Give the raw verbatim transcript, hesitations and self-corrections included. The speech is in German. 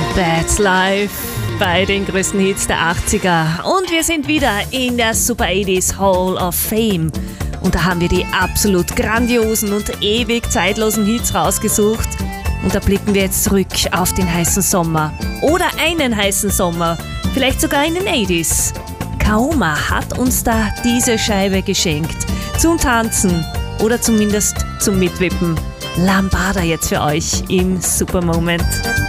That's Life bei den größten Hits der achtziger. Und wir sind wieder in der Super achtziger Hall of Fame. Und da haben wir die absolut grandiosen und ewig zeitlosen Hits rausgesucht. Und da blicken wir jetzt zurück auf den heißen Sommer. Oder einen heißen Sommer. Vielleicht sogar in den achtziger. Kaoma hat uns da diese Scheibe geschenkt. Zum Tanzen oder zumindest zum Mitwippen. Lambada jetzt für euch im Super Moment.